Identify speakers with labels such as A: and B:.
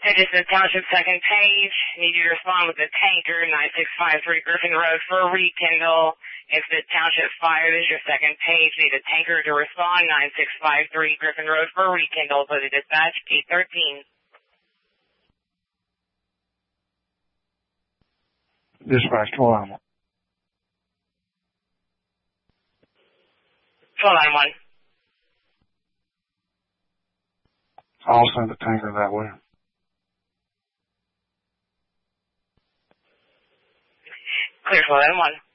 A: It is the township second page. Need you to respond with the tanker, 9653 Griffin Road for a rekindle. If the township fire is your second page, need a tanker to respond, 9653 Griffin Road for a rekindle. So the dispatch, 813.
B: Dispatch, 1291.
A: 1291.
B: I'll send the tanker that way.
A: Clear 1291.